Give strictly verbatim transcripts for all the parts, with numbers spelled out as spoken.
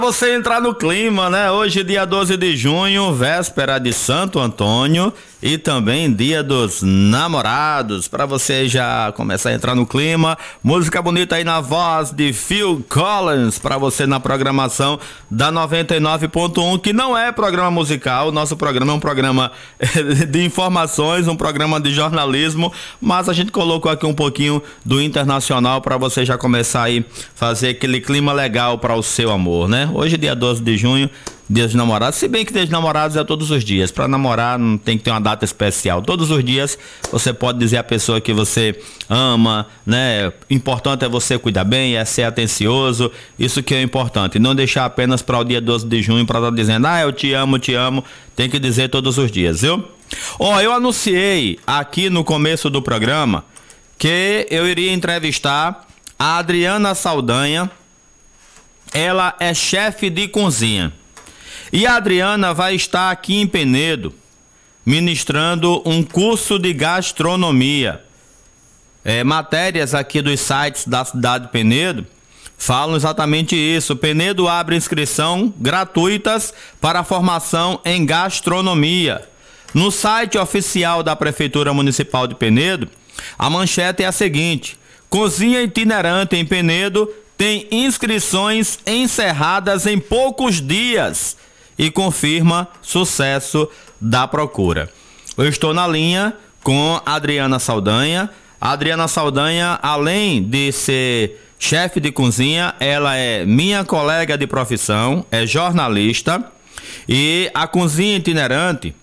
Você entrar no clima, né? Hoje, dia doze de junho, véspera de Santo Antônio e também dia dos namorados. Para você já começar a entrar no clima, música bonita aí na voz de Phil Collins para você na programação da noventa e nove ponto um, que não é programa musical. Nosso programa é um programa de informações, um programa de jornalismo, mas a gente colocou aqui um pouquinho do internacional para você já começar aí fazer aquele clima legal para o seu amor, né? Hoje, dia doze de junho, dia dos namorados, se bem que dia dos namorados é todos os dias. Para namorar não tem que ter uma data especial. Todos os dias você pode dizer à pessoa que você ama, né? Importante é você cuidar bem, é ser atencioso, isso que é importante. Não deixar apenas para o dia doze de junho para estar dizendo, ah, eu te amo, te amo. Tem que dizer todos os dias, viu? Ó, oh, eu anunciei aqui no começo do programa que eu iria entrevistar a Adriana Saldanha. Ela é chefe de cozinha. E a Adriana vai estar aqui em Penedo, ministrando um curso de gastronomia. É, matérias aqui dos sites da cidade de Penedo falam exatamente isso. Penedo abre inscrição gratuitas para a formação em gastronomia. No site oficial da Prefeitura Municipal de Penedo, a manchete é a seguinte: cozinha itinerante em Penedo tem inscrições encerradas em poucos dias e confirma sucesso da procura. Eu estou na linha com a Adriana Saldanha. A Adriana Saldanha, além de ser chefe de cozinha, ela é minha colega de profissão, é jornalista, e a Cozinha Itinerante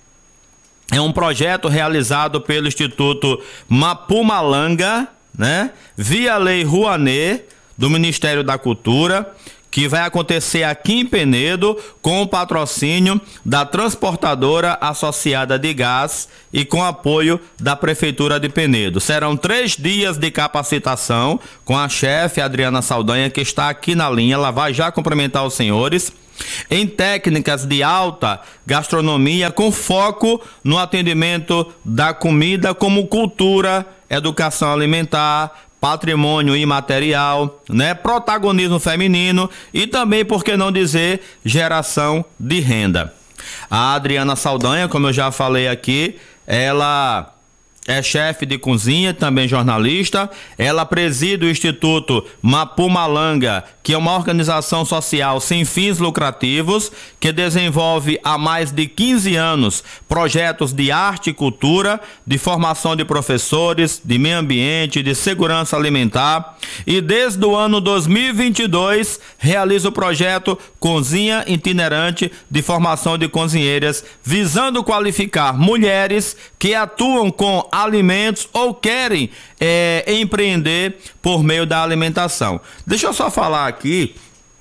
é um projeto realizado pelo Instituto Mapumalanga, né, via Lei Rouanet, do Ministério da Cultura, que vai acontecer aqui em Penedo com o patrocínio da Transportadora Associada de Gás e com apoio da Prefeitura de Penedo. Serão três dias de capacitação com a chefe Adriana Saldanha, que está aqui na linha. Ela vai já cumprimentar os senhores em técnicas de alta gastronomia com foco no atendimento da comida como cultura, educação alimentar, patrimônio imaterial, né? Protagonismo feminino e também, por que não dizer, geração de renda. A Adriana Saldanha, como eu já falei aqui, ela é chefe de cozinha, também jornalista. Ela preside o Instituto Mapumalanga, que é uma organização social sem fins lucrativos, que desenvolve há mais de quinze anos projetos de arte e cultura, de formação de professores, de meio ambiente, de segurança alimentar. E desde o ano dois mil e vinte e dois realiza o projeto Cozinha Itinerante de formação de cozinheiras, visando qualificar mulheres que atuam com alimentos ou querem é, empreender por meio da alimentação. Deixa eu só falar aqui,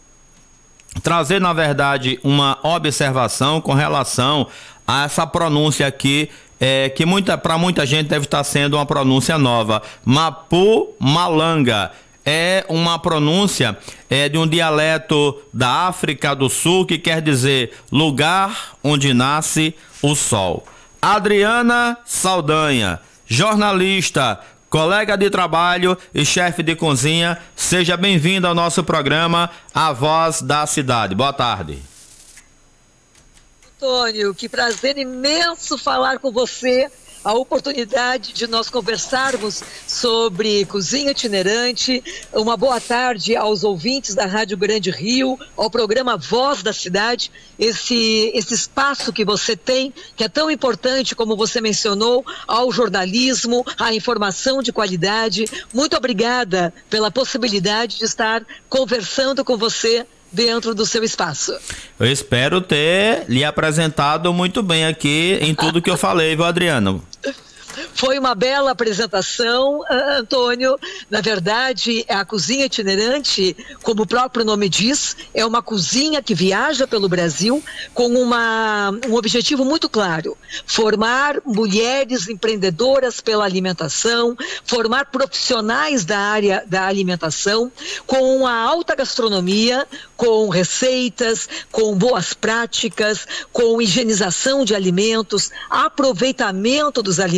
trazer na verdade uma observação com relação a essa pronúncia aqui, é, que muita, para muita gente deve estar sendo uma pronúncia nova. Mapumalanga é uma pronúncia é, de um dialeto da África do Sul que quer dizer lugar onde nasce o sol. Adriana Saldanha, jornalista, colega de trabalho e chefe de cozinha, seja bem-vinda ao nosso programa A Voz da Cidade. Boa tarde. Antônio, que prazer imenso falar com você. A oportunidade de nós conversarmos sobre cozinha itinerante. Uma boa tarde aos ouvintes da Rádio Grande Rio, ao programa Voz da Cidade, esse, esse espaço que você tem, que é tão importante, como você mencionou, ao jornalismo, à informação de qualidade. Muito obrigada pela possibilidade de estar conversando com você dentro do seu espaço. Eu espero ter lhe apresentado muito bem aqui em tudo que eu falei, viu, Adriano? Foi uma bela apresentação, Antônio. Na verdade, a cozinha itinerante, como o próprio nome diz, é uma cozinha que viaja pelo Brasil com uma, um objetivo muito claro: formar mulheres empreendedoras pela alimentação, formar profissionais da área da alimentação com a alta gastronomia, com receitas, com boas práticas, com higienização de alimentos, aproveitamento dos alimentos,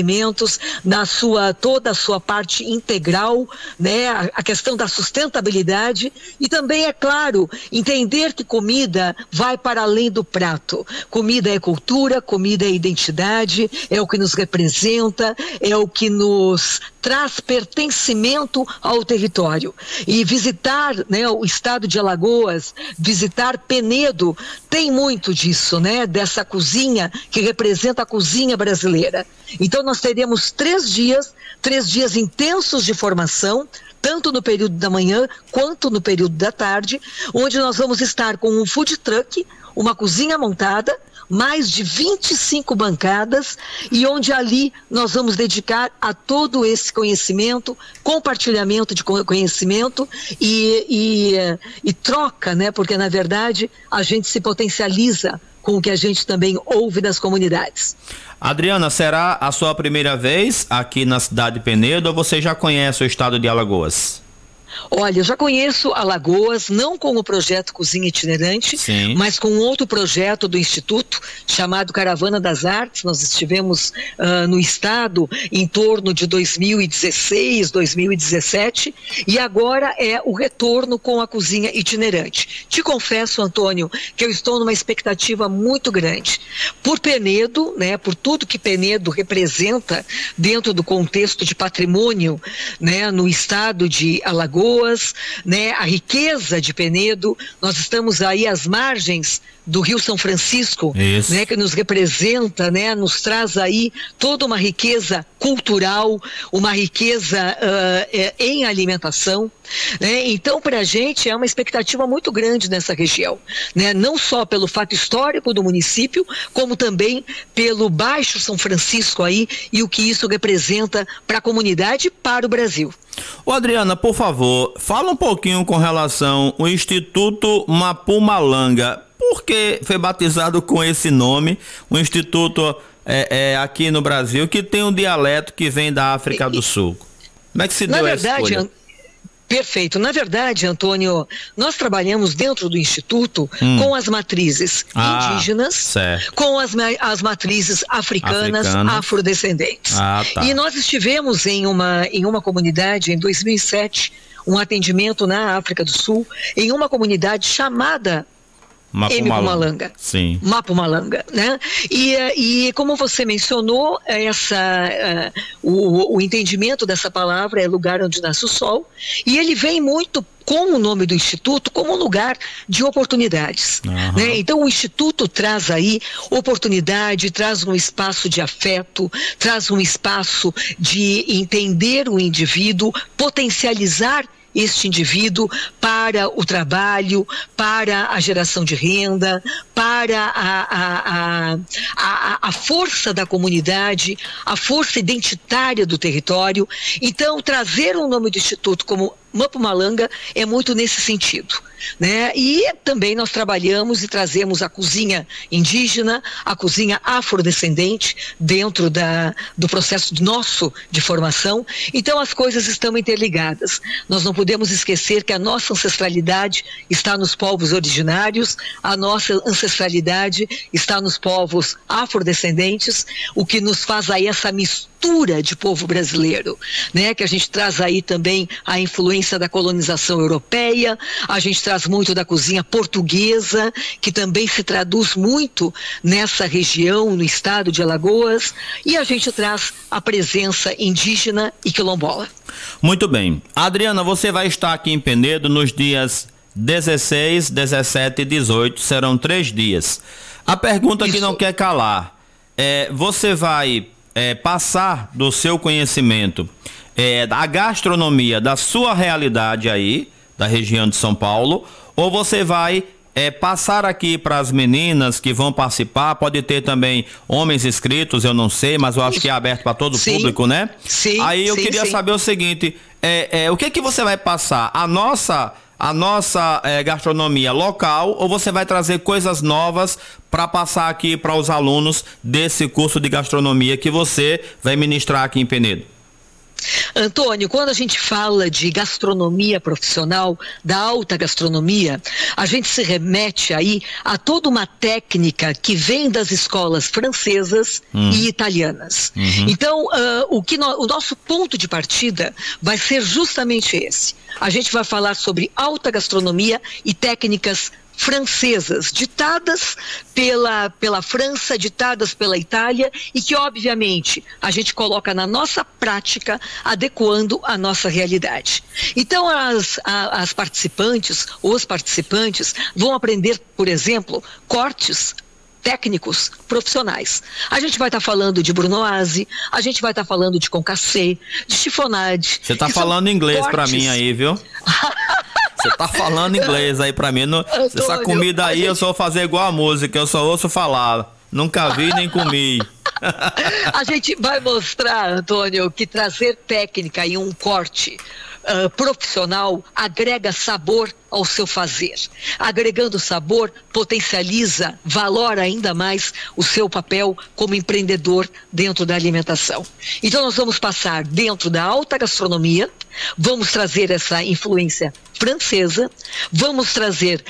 alimentos na sua, toda a sua parte integral, né? A, a questão da sustentabilidade e também, é claro, entender que comida vai para além do prato. Comida é cultura, comida é identidade, é o que nos representa, é o que nos traz pertencimento ao território. E visitar, né, o estado de Alagoas, visitar Penedo, tem muito disso, né, dessa cozinha que representa a cozinha brasileira. Então nós teremos três dias, três dias intensos de formação, tanto no período da manhã quanto no período da tarde, onde nós vamos estar com um food truck, uma cozinha montada, mais de vinte e cinco bancadas, e onde ali nós vamos dedicar a todo esse conhecimento, compartilhamento de conhecimento e, e, e troca, né? Porque na verdade a gente se potencializa com o que a gente também ouve das comunidades. Adriana, será a sua primeira vez aqui na cidade de Penedo ou você já conhece o estado de Alagoas? Olha, eu já conheço Alagoas, não com o projeto Cozinha Itinerante, Sim. mas com outro projeto do Instituto, chamado Caravana das Artes. Nós estivemos uh, no estado em torno de dois mil e dezesseis, dois mil e dezessete, e agora é o retorno com a Cozinha Itinerante. Te confesso, Antônio, que eu estou numa expectativa muito grande. Por Penedo, né, por tudo que Penedo representa dentro do contexto de patrimônio, né, no estado de Alagoas, né, a riqueza de Penedo. Nós estamos aí às margens do Rio São Francisco, né, que nos representa, né, nos traz aí toda uma riqueza cultural, uma riqueza uh, é, em alimentação, né? Então, para a gente é uma expectativa muito grande nessa região, né? Não só pelo fato histórico do município, como também pelo Baixo São Francisco aí e o que isso representa para a comunidade e para o Brasil. Ô Adriana, por favor, fala um pouquinho com relação ao Instituto Mapumaalanga. Por que foi batizado com esse nome? Um instituto é, é, aqui no Brasil que tem um dialeto que vem da África do Sul. Como é que se deu essa escolha? Perfeito. Na verdade, Antônio, nós trabalhamos dentro do Instituto hum. com as matrizes ah, indígenas, certo. com as, as matrizes africanas, africanas. afrodescendentes. Ah, tá. E nós estivemos em uma, em uma comunidade em dois mil e sete, um atendimento na África do Sul, em uma comunidade chamada Mapumaalanga. Sim. Mapumaalanga, né? E, e como você mencionou, essa, uh, o, o entendimento dessa palavra é lugar onde nasce o sol, e ele vem muito com o nome do Instituto como um lugar de oportunidades, uhum. né? Então o Instituto traz aí oportunidade, traz um espaço de afeto, traz um espaço de entender o indivíduo, potencializar este indivíduo para o trabalho, para a geração de renda, para a, a, a, a, a força da comunidade, a força identitária do território. Então, trazer o nome do Instituto como Mapumaalanga é muito nesse sentido, né? E também nós trabalhamos e trazemos a cozinha indígena, a cozinha afrodescendente dentro da, do processo nosso de formação. Então as coisas estão interligadas. Nós não podemos esquecer que a nossa ancestralidade está nos povos originários, a nossa ancestralidade está nos povos afrodescendentes, o que nos faz aí essa mistura de povo brasileiro, né? Que a gente traz aí também a influência da colonização europeia, a gente traz muito da cozinha portuguesa, que também se traduz muito nessa região, no estado de Alagoas, e a gente traz a presença indígena e quilombola. Muito bem. Adriana, você vai estar aqui em Penedo nos dias dezesseis, dezessete e dezoito, serão três dias. A pergunta Isso. que não quer calar, é, você vai é, passar do seu conhecimento É, a gastronomia da sua realidade aí, da região de São Paulo, ou você vai é, passar aqui para as meninas que vão participar? Pode ter também homens inscritos, eu não sei, mas eu acho que é aberto para todo o público, né? Sim. Aí eu sim, queria sim. saber o seguinte, é, é, o que que você vai passar? A nossa, a nossa é, gastronomia local, ou você vai trazer coisas novas para passar aqui para os alunos desse curso de gastronomia que você vai ministrar aqui em Penedo? Antônio, quando a gente fala de gastronomia profissional, da alta gastronomia, a gente se remete aí a toda uma técnica que vem das escolas francesas hum. e italianas. Uhum. Então, uh, o, que no, o nosso ponto de partida vai ser justamente esse. A gente vai falar sobre alta gastronomia e técnicas francesas, ditadas pela, pela França, ditadas pela Itália, e que obviamente a gente coloca na nossa prática, adequando a nossa realidade. Então as, a, as participantes, os participantes vão aprender, por exemplo, cortes técnicos profissionais. A gente vai estar tá falando de brunoise, a gente vai estar tá falando de concassé, de chiffonade. Você está falando inglês para mim aí, viu? Você tá falando inglês aí pra mim. Não, Antônio, essa comida aí gente... eu só vou fazer igual a música, eu só ouço falar. Nunca vi nem comi. A gente vai mostrar, Antônio, que trazer técnica em um corte uh, profissional agrega sabor ao seu fazer. Agregando sabor, potencializa, valora ainda mais o seu papel como empreendedor dentro da alimentação. Então nós vamos passar dentro da alta gastronomia, vamos trazer essa influência francesa, vamos trazer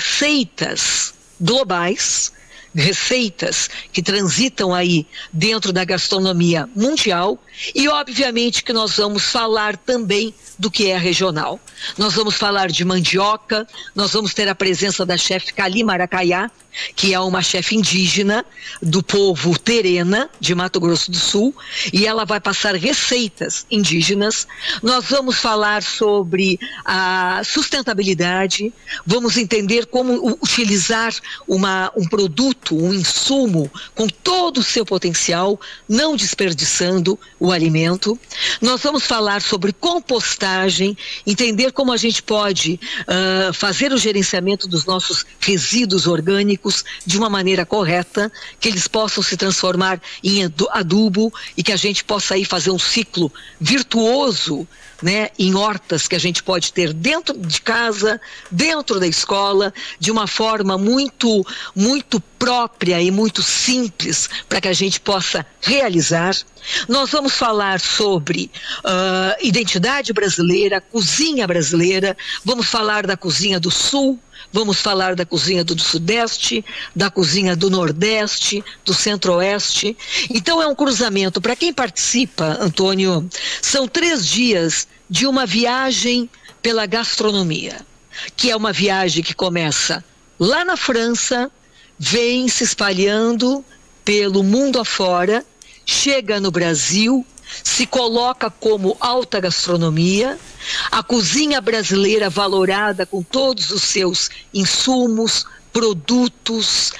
receitas globais, receitas que transitam aí dentro da gastronomia mundial, e obviamente que nós vamos falar também do que é regional. Nós vamos falar de mandioca, nós vamos ter a presença da chefe Cali Maracaiá, que é uma chefe indígena do povo Terena, de Mato Grosso do Sul, e ela vai passar receitas indígenas. Nós vamos falar sobre a sustentabilidade, vamos entender como utilizar uma, um produto, um insumo com todo o seu potencial, não desperdiçando o alimento. Nós vamos falar sobre compostagem, entender como a gente pode uh, fazer o gerenciamento dos nossos resíduos orgânicos de uma maneira correta, que eles possam se transformar em adubo e que a gente possa aí fazer um ciclo virtuoso, né, em hortas que a gente pode ter dentro de casa, dentro da escola, de uma forma muito, muito própria e muito simples para que a gente possa realizar. Nós vamos falar sobre uh, identidade brasileira, cozinha brasileira, vamos falar da cozinha do Sul, vamos falar da cozinha do Sudeste, da cozinha do Nordeste, do Centro-Oeste. Então é um cruzamento. Para quem participa, Antônio, são três dias de uma viagem pela gastronomia, que é uma viagem que começa lá na França, vem se espalhando pelo mundo afora, chega no Brasil, se coloca como alta gastronomia, a cozinha brasileira valorada com todos os seus insumos, produtos,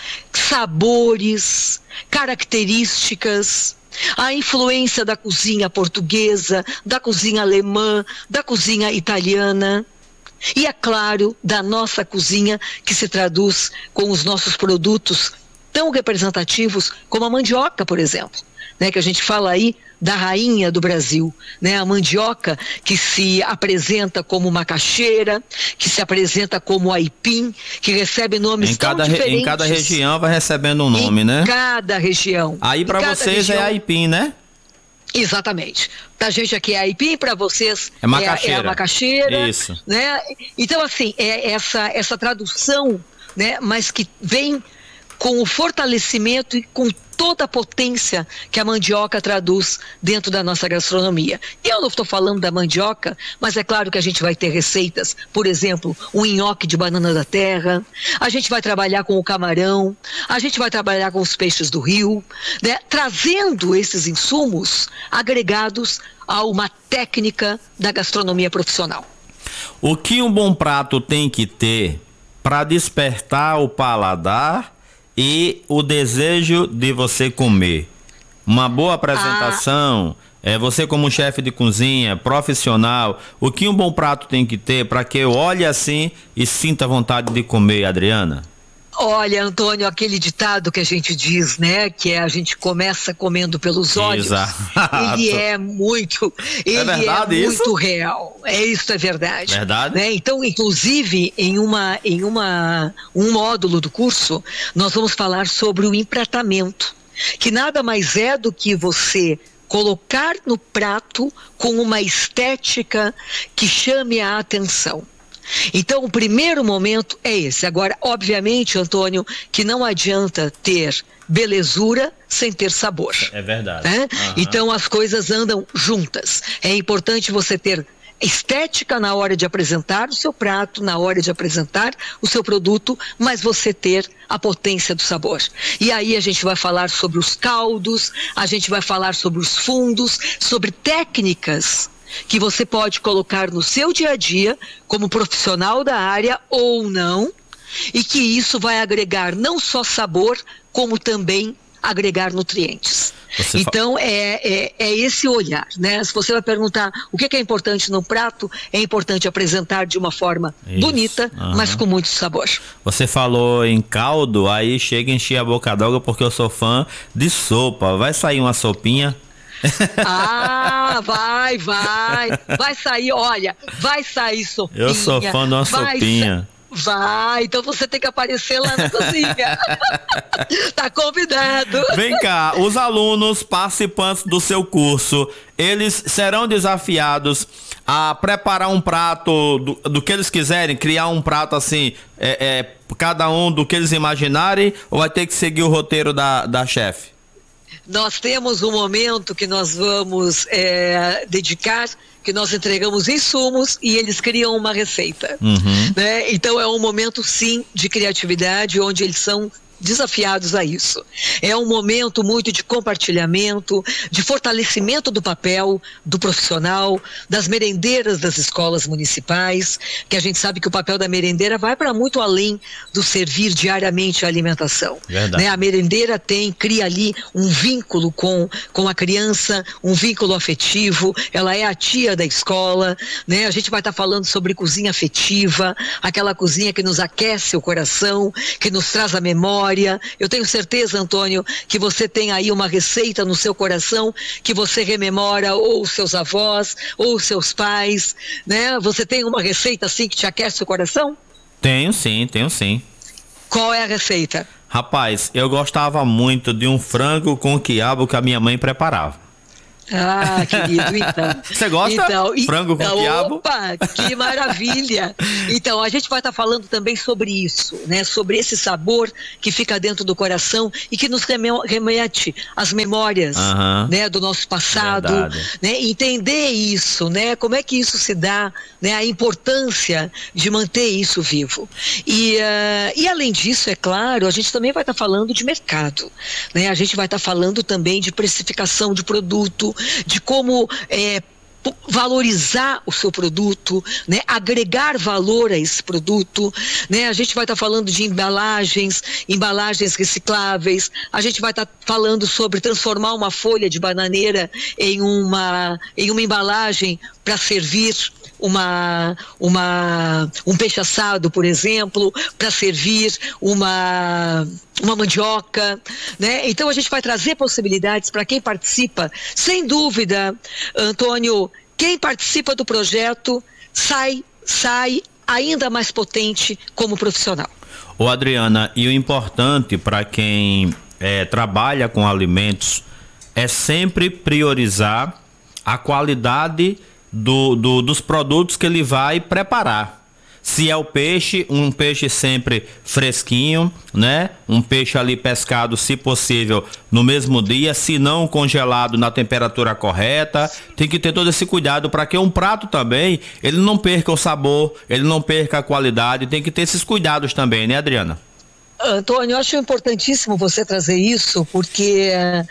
sabores, características, a influência da cozinha portuguesa, da cozinha alemã, da cozinha italiana. E, é claro, da nossa cozinha, que se traduz com os nossos produtos tão representativos como a mandioca, por exemplo, né, que a gente fala aí da rainha do Brasil, né, a mandioca que se apresenta como macaxeira, que se apresenta como aipim, que recebe nomes em cada, tão diferentes. Em cada região vai recebendo um nome, em né? Em cada região. Aí para vocês região... é aipim, né? Exatamente. Pra gente aqui é aipim, para vocês é macaxeira. É, é a macaxeira. Isso. Né? Então, assim, é essa, essa tradução, né, mas que vem com o fortalecimento e com toda a potência que a mandioca traduz dentro da nossa gastronomia. E eu não estou falando da mandioca, mas é claro que a gente vai ter receitas, por exemplo, um nhoque de banana da terra, a gente vai trabalhar com o camarão, a gente vai trabalhar com os peixes do rio, né, trazendo esses insumos agregados a uma técnica da gastronomia profissional. O que um bom prato tem que ter para despertar o paladar e o desejo de você comer? Uma boa apresentação, ah. é, você como chefe de cozinha, profissional, o que um bom prato tem que ter para que eu olhe assim e sinta vontade de comer, Adriana? Olha, Antônio, aquele ditado que a gente diz, né, que é a gente começa comendo pelos olhos. Exato. Ele é muito, ele é, verdade, é isso? muito real. É isso, é verdade. Verdade. Né? Então, inclusive, em uma, em uma, um módulo do curso, nós vamos falar sobre o empratamento, que nada mais é do que você colocar no prato com uma estética que chame a atenção. Então, o primeiro momento é esse. Agora, obviamente, Antônio, que não adianta ter belezura sem ter sabor. É verdade. Né? Uhum. Então, as coisas andam juntas. É importante você ter estética na hora de apresentar o seu prato, na hora de apresentar o seu produto, mas você ter a potência do sabor. E aí a gente vai falar sobre os caldos, a gente vai falar sobre os fundos, sobre técnicas que você pode colocar no seu dia a dia, como profissional da área ou não, e que isso vai agregar não só sabor, como também agregar nutrientes. Você então, fa... é, é, é esse olhar, né? Se você vai perguntar o que é importante no prato, é importante apresentar de uma forma Isso. bonita, uhum. mas com muito sabor. Você falou em caldo, aí chega a encher a boca d'água porque eu sou fã de sopa. Vai sair uma sopinha? Ah, vai, vai. Vai sair, olha, vai sair sopinha. Eu sou fã de uma sopinha. Sa... Vai, então você tem que aparecer lá na cozinha. Tá convidado. Vem cá, os alunos participantes do seu curso, eles serão desafiados a preparar um prato do, do que eles quiserem, criar um prato assim, é, é, cada um do que eles imaginarem, ou vai ter que seguir o roteiro da, da chefe? Nós temos um momento que nós vamos é, dedicar, que nós entregamos insumos e eles criam uma receita. Uhum. Né? Então é um momento, sim, de criatividade, onde eles são desafiados a isso. É um momento muito de compartilhamento, de fortalecimento do papel do profissional, das merendeiras das escolas municipais, que a gente sabe que o papel da merendeira vai para muito além do servir diariamente a alimentação. Né? A merendeira tem, cria ali um vínculo com, com a criança, um vínculo afetivo, ela é a tia da escola, né? A gente vai estar tá falando sobre cozinha afetiva, aquela cozinha que nos aquece o coração, que nos traz a memória. Eu tenho certeza, Antônio, que você tem aí uma receita no seu coração que você rememora ou os seus avós, ou os seus pais, né? Você tem uma receita assim que te aquece o coração? Tenho sim, tenho sim. Qual é a receita? Rapaz, eu gostava muito de um frango com quiabo que a minha mãe preparava. Ah, querido, então. Você gosta? Então, frango com então, quiabo? Opa, que maravilha! Então, a gente vai estar falando também sobre isso, né? Sobre esse sabor que fica dentro do coração e que nos remete às memórias, uhum. né? Do nosso passado, Verdade. né? Entender isso, né? Como é que isso se dá, né? A importância de manter isso vivo. E, uh, e além disso, é claro, a gente também vai estar falando de mercado, né? A gente vai estar falando também de precificação de produto, de como é, valorizar o seu produto, né? Agregar valor a esse produto, né? A gente vai estar tá falando de embalagens, embalagens recicláveis, a gente vai estar tá falando sobre transformar uma folha de bananeira em uma, em uma embalagem para servir uma, uma, um peixe assado, por exemplo, para servir uma, uma mandioca, né? Então a gente vai trazer possibilidades para quem participa. Sem dúvida, Antônio, quem participa do projeto sai, sai ainda mais potente como profissional. Ô Adriana, e o importante para quem é, trabalha com alimentos é sempre priorizar a qualidade Do, do, dos produtos que ele vai preparar. Se é o peixe, um peixe sempre fresquinho, né? Um peixe ali pescado, se possível, no mesmo dia, se não congelado na temperatura correta. Tem que ter todo esse cuidado para que um prato também, ele não perca o sabor, ele não perca a qualidade. Tem que ter esses cuidados também, né, Adriana? Antônio, eu acho importantíssimo você trazer isso, porque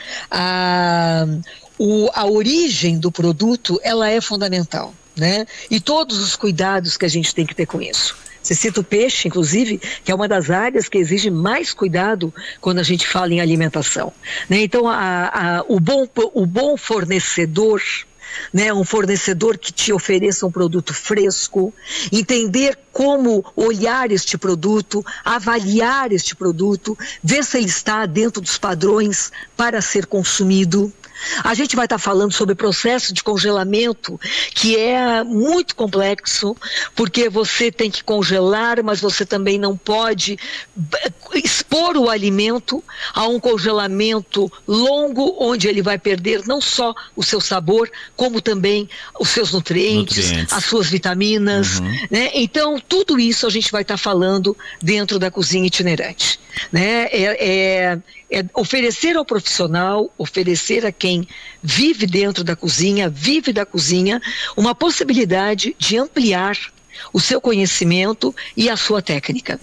a... O, a origem do produto, ela é fundamental, né? E todos os cuidados que a gente tem que ter com isso. Você cita o peixe, inclusive, que é uma das áreas que exige mais cuidado quando a gente fala em alimentação, né? Então, a, a, o, bom, o bom fornecedor, né, um fornecedor que te ofereça um produto fresco, entender como olhar este produto, avaliar este produto, ver se ele está dentro dos padrões para ser consumido. A gente vai estar falando sobre o processo de congelamento, que é muito complexo, porque você tem que congelar, mas você também não pode expor o o alimento a um congelamento longo, onde ele vai perder não só o seu sabor, como também os seus nutrientes, nutrientes. as suas vitaminas, uhum. né? Então, tudo isso a gente vai estar tá falando dentro da cozinha itinerante, né? É, é, é oferecer ao profissional, oferecer a quem vive dentro da cozinha, vive da cozinha, uma possibilidade de ampliar o seu conhecimento e a sua técnica.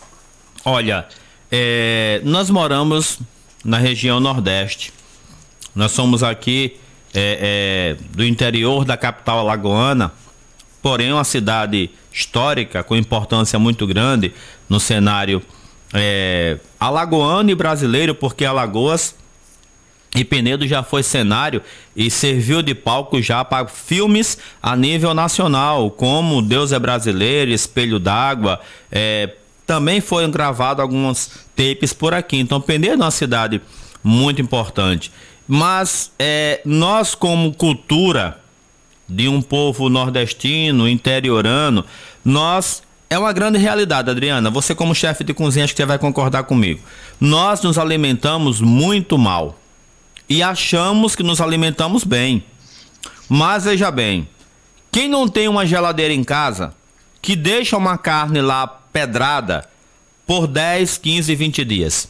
Olha, é, nós moramos na região Nordeste. Nós somos aqui é, é, do interior da capital alagoana, porém uma cidade histórica com importância muito grande no cenário é, alagoano e brasileiro, porque Alagoas e Penedo já foi cenário e serviu de palco já para filmes a nível nacional, como Deus é Brasileiro, Espelho d'Água, é, também foram gravados alguns tapes por aqui. Então Penedo é uma cidade muito importante. Mas é, nós, como cultura de um povo nordestino, interiorano, nós... É uma grande realidade, Adriana. Você, como chefe de cozinha, acho que você vai concordar comigo. Nós nos alimentamos muito mal e achamos que nos alimentamos bem. Mas veja bem, quem não tem uma geladeira em casa que deixa uma carne lá pedrada por dez, quinze, vinte dias?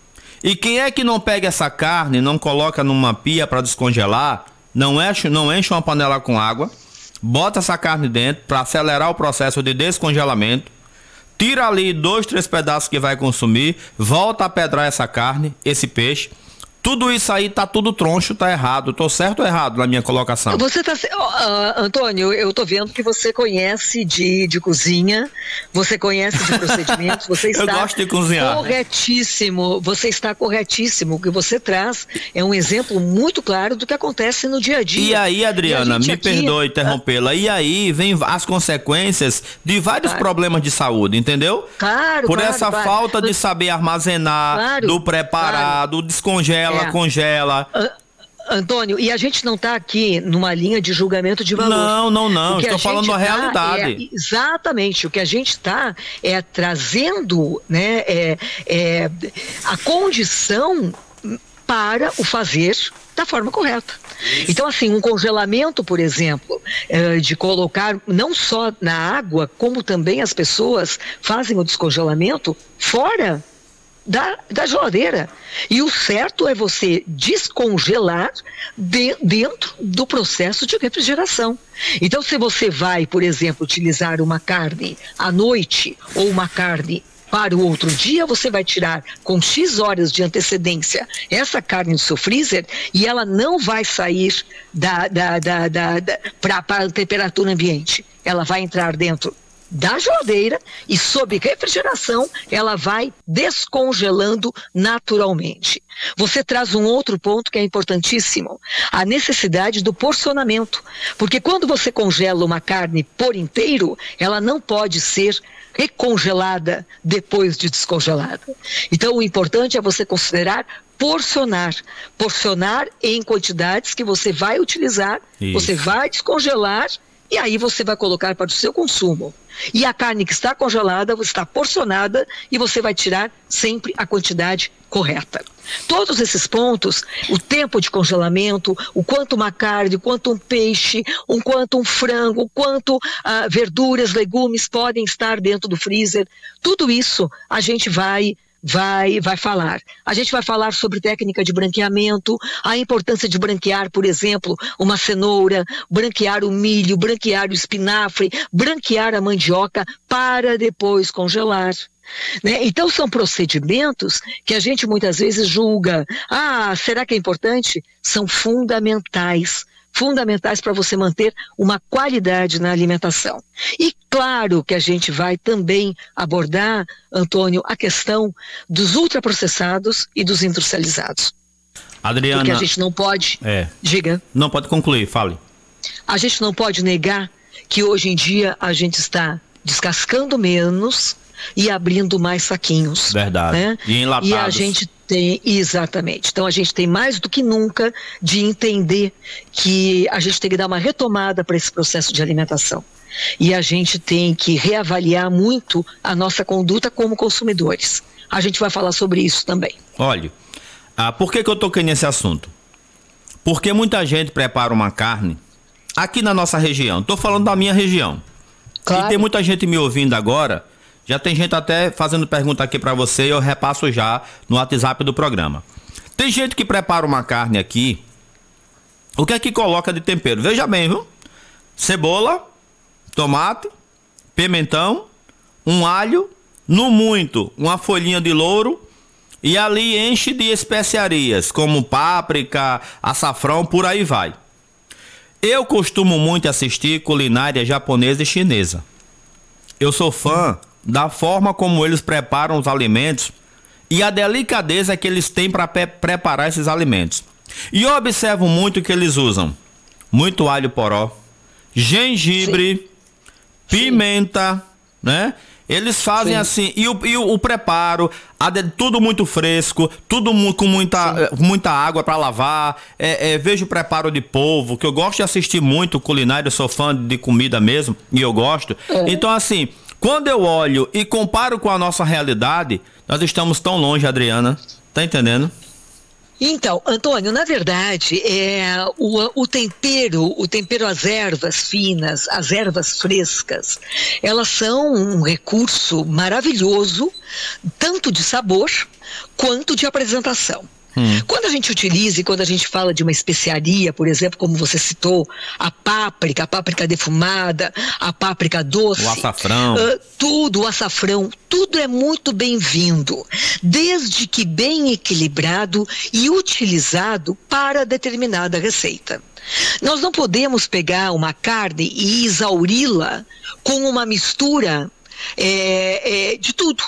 E quem é que não pega essa carne, não coloca numa pia para descongelar, não enche, não enche uma panela com água, bota essa carne dentro para acelerar o processo de descongelamento, tira ali dois, três pedaços que vai consumir, volta a pedrar essa carne, esse peixe. Tudo isso aí tá tudo troncho, tá errado. Tô certo ou errado na minha colocação? Você tá... Uh, Antônio, eu tô vendo que você conhece de, de cozinha, você conhece de procedimentos, você está eu gosto de cozinhar. corretíssimo, você está corretíssimo. O que você traz é um exemplo muito claro do que acontece no dia a dia. E aí, Adriana, me aqui... perdoe interrompê-la, e aí vem as consequências de vários claro. problemas de saúde, entendeu? Claro, Por claro, essa claro. falta de saber armazenar, claro, do preparado, claro. descongela, É. congela. Antônio, e a gente não está aqui numa linha de julgamento de valor. Não, não, não. Estou falando da realidade. É, exatamente. O que a gente está é trazendo, né, é, é, a condição para o fazer da forma correta. Isso. Então, assim, um congelamento, por exemplo, é, de colocar não só na água, como também as pessoas fazem o descongelamento fora Da, da geladeira. E o certo é você descongelar de, dentro do processo de refrigeração. Então, se você vai, por exemplo, utilizar uma carne à noite ou uma carne para o outro dia, você vai tirar com X horas de antecedência essa carne do seu freezer e ela não vai sair da, da, da, da, da, para a temperatura ambiente. Ela vai entrar dentro da geladeira e sob refrigeração ela vai descongelando naturalmente. Você traz um outro ponto que é importantíssimo, a necessidade do porcionamento, porque quando você congela uma carne por inteiro, ela não pode ser recongelada depois de descongelada. Então o importante é você considerar porcionar, porcionar em quantidades que você vai utilizar, Isso. você vai descongelar e aí você vai colocar para o seu consumo. E a carne que está congelada, está porcionada e você vai tirar sempre a quantidade correta. Todos esses pontos, o tempo de congelamento, o quanto uma carne, o quanto um peixe, o quanto um frango, o quanto ah, verduras, legumes podem estar dentro do freezer, tudo isso a gente vai... Vai, vai falar. A gente vai falar sobre técnica de branqueamento, a importância de branquear, por exemplo, uma cenoura, branquear o milho, branquear o espinafre, branquear a mandioca para depois congelar. Né? Então são procedimentos que a gente muitas vezes julga. Ah, será que é importante? São fundamentais. fundamentais para você manter uma qualidade na alimentação. E claro que a gente vai também abordar, Antônio, a questão dos ultraprocessados e dos industrializados. Adriana... Porque a gente não pode... É. Diga. Não, pode concluir, fale. A gente não pode negar que hoje em dia a gente está descascando menos e abrindo mais saquinhos. Verdade. Né? E enlatados. E a gente tem, exatamente. Então a gente tem mais do que nunca de entender que a gente tem que dar uma retomada para esse processo de alimentação. E a gente tem que reavaliar muito a nossa conduta como consumidores. a gente vai falar sobre isso também. Olha, ah, por que que eu toquei nesse assunto? Porque muita gente prepara uma carne aqui na nossa região. Estou falando da minha região. Claro. E tem muita gente me ouvindo agora. Já tem gente até fazendo pergunta aqui para você e eu repasso já no WhatsApp do programa. Tem gente que prepara uma carne aqui. O que é que coloca de tempero? Veja bem, viu? Cebola, tomate, pimentão, um alho, no muito, uma folhinha de louro. E ali enche de especiarias, como páprica, açafrão, por aí vai. Eu costumo muito assistir culinária japonesa e chinesa. Eu sou fã da forma como eles preparam os alimentos e a delicadeza que eles têm para pe- preparar esses alimentos. E eu observo muito que eles usam muito alho poró, gengibre, Sim. pimenta, Sim. né? Eles fazem Sim. assim, e o, e o, o preparo, a de, tudo muito fresco, tudo mu, com muita, muita água para lavar. É, é, vejo o preparo de polvo, que eu gosto de assistir muito culinária, eu sou fã de comida mesmo, e eu gosto. É. Então, assim, quando eu olho e comparo com a nossa realidade, nós estamos tão longe, Adriana. Tá entendendo? Então, Antônio, na verdade, é, o, o tempero, o tempero, as ervas finas, as ervas frescas, elas são um recurso maravilhoso, tanto de sabor quanto de apresentação. Hum. Quando a gente utiliza e quando a gente fala de uma especiaria, por exemplo, como você citou, a páprica, a páprica defumada, a páprica doce, o açafrão, uh, tudo, o açafrão, tudo é muito bem-vindo, desde que bem equilibrado e utilizado para determinada receita. Nós não podemos pegar uma carne e exauri-la com uma mistura é, é, de tudo.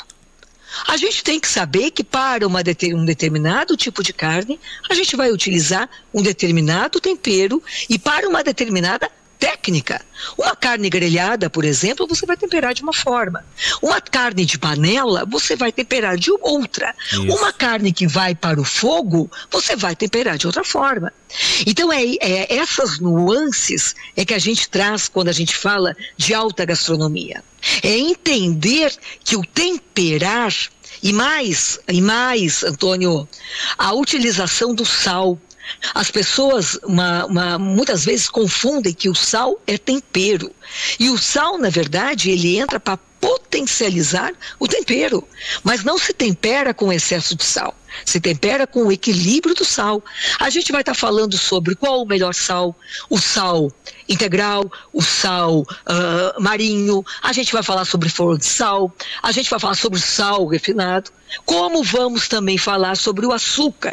A gente tem que saber que para uma deter, um determinado tipo de carne, a gente vai utilizar um determinado tempero e para uma determinada técnica. Uma carne grelhada, por exemplo, você vai temperar de uma forma. Uma carne de panela, você vai temperar de outra. Isso. Uma carne que vai para o fogo, você vai temperar de outra forma. Então, é, é essas nuances é que a gente traz quando a gente fala de alta gastronomia. É entender que o temperar, e mais, e mais, Antônio, a utilização do sal. As pessoas uma, uma, muitas vezes confundem que o sal é tempero. E o sal, na verdade, ele entra para potencializar o tempero. Mas não se tempera com excesso de sal. Se tempera com o equilíbrio do sal. A gente vai estar tá falando sobre qual o melhor sal. O sal integral, o sal uh, marinho. A gente vai falar sobre flor de sal. A gente vai falar sobre o sal refinado. Como vamos também falar sobre o açúcar.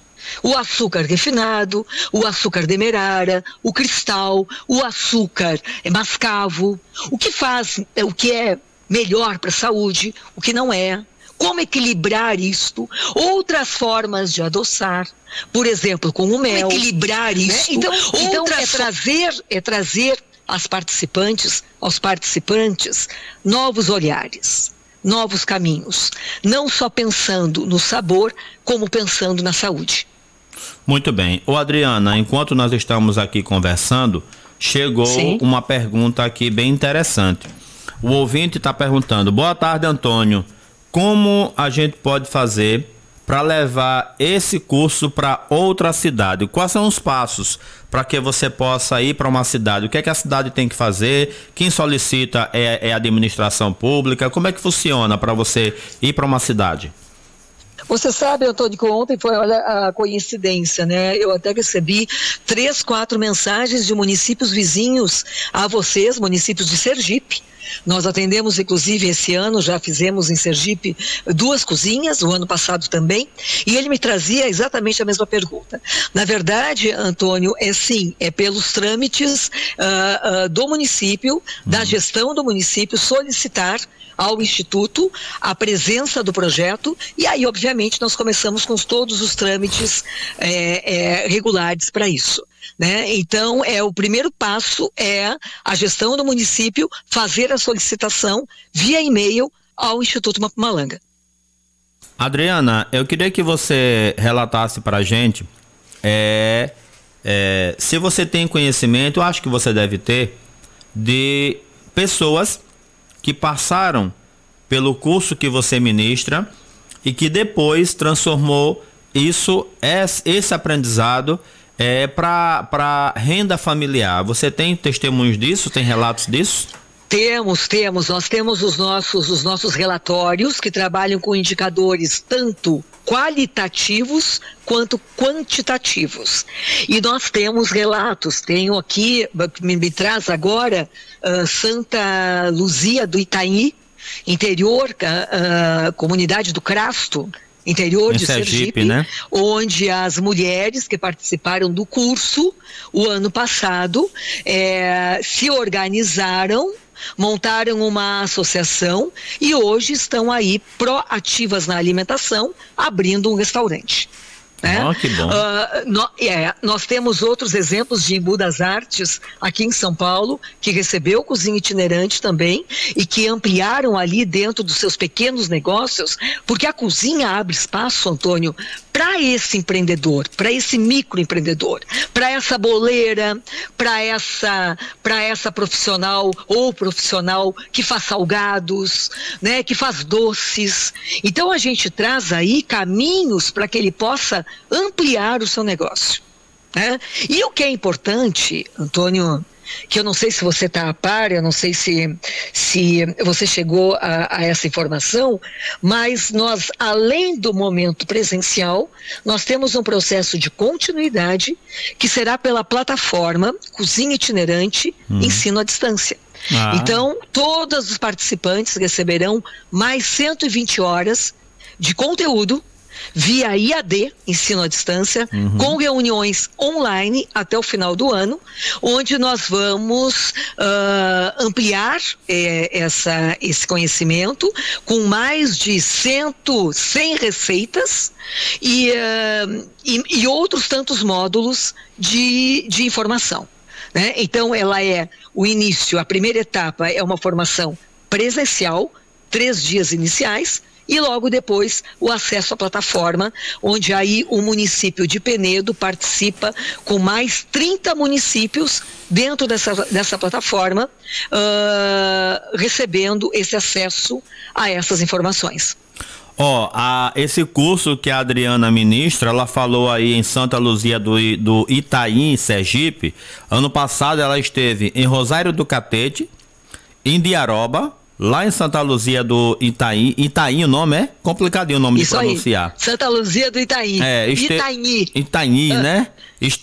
O açúcar refinado, o açúcar demerara, o cristal, o açúcar mascavo, o que faz, o que é melhor para a saúde, o que não é, como equilibrar isto, outras formas de adoçar, por exemplo, com o mel. Como equilibrar isto, né? Então, então outras... é trazer, é trazer às participantes, aos participantes, novos olhares. Novos caminhos, não só pensando no sabor, como pensando na saúde. Muito bem. Ô Adriana, enquanto nós estamos aqui conversando, chegou Sim. uma pergunta aqui bem interessante. O ouvinte está perguntando: boa tarde, Antônio, como a gente pode fazer para levar esse curso para outra cidade? Quais são os passos para que você possa ir para uma cidade? O que é que a cidade tem que fazer? Quem solicita é, é a administração pública? Como é que funciona para você ir para uma cidade? Você sabe, Antônio, que ontem foi, olha a coincidência, né? Eu até recebi três, quatro mensagens de municípios vizinhos a vocês, municípios de Sergipe. Nós atendemos, inclusive, esse ano, já fizemos em Sergipe duas cozinhas, o ano passado também, e ele me trazia exatamente a mesma pergunta. Na verdade, Antônio, é sim, é pelos trâmites uh, uh, do município, uhum. da gestão do município, solicitar ao Instituto a presença do projeto, e aí, obviamente, nós começamos com todos os trâmites é, é, regulares para isso. Né? Então, é, o primeiro passo é a gestão do município fazer a solicitação via e-mail ao Instituto Mapumalaga. Adriana, eu queria que você relatasse para a gente, é, é, se você tem conhecimento, eu acho que você deve ter, de pessoas que passaram pelo curso que você ministra e que depois transformou isso, esse aprendizado é, para renda familiar. Você tem testemunhos disso? Tem relatos disso? Temos, temos. Nós temos os nossos, os nossos relatórios que trabalham com indicadores tanto qualitativos quanto quantitativos. E nós temos relatos. Tenho aqui, me, me traz agora, uh, Santa Luzia do Itaí, interior, uh, uh, comunidade do Crasto, interior de Sergipe, Sergipe, né? Onde as mulheres que participaram do curso o ano passado é, se organizaram, montaram uma associação e hoje estão aí proativas na alimentação, abrindo um restaurante. Né? Oh, que bom. Uh, no, é, nós temos outros exemplos de Embu das Artes aqui em São Paulo, que recebeu cozinha itinerante também e que ampliaram ali dentro dos seus pequenos negócios, porque a cozinha abre espaço, Antônio, para esse empreendedor, para esse microempreendedor, para essa boleira, para essa, para essa profissional ou profissional que faz salgados, né, que faz doces. Então a gente traz aí caminhos para que ele possa ampliar o seu negócio, né? E o que é importante, Antônio, que eu não sei se você está a par, eu não sei se, se você chegou a, a essa informação, mas nós, além do momento presencial, nós temos um processo de continuidade que será pela plataforma Cozinha Itinerante hum. Ensino à Distância. Ah. Então, todos os participantes receberão mais cento e vinte horas de conteúdo via I A D, ensino à distância, uhum. com reuniões online até o final do ano, onde nós vamos uh, ampliar eh, essa, esse conhecimento com mais de cento, cem receitas e, uh, e, e outros tantos módulos de, de informação. Né? Então, ela é o início, a primeira etapa é uma formação presencial, três dias iniciais, e logo depois o acesso à plataforma, onde aí o município de Penedo participa com mais trinta municípios dentro dessa, dessa plataforma, uh, recebendo esse acesso a essas informações. Ó, oh, esse curso que a Adriana ministra, ela falou aí em Santa Luzia do, do Itaí, em Sergipe. Ano passado ela esteve em Rosário do Catete, em Diaroba, lá em Santa Luzia do Itaí. Itaí, o nome é complicadinho o nome Isso de pronunciar. Aí. Santa Luzia do Itaí. É, este... Itaí. Itaí, ah. né?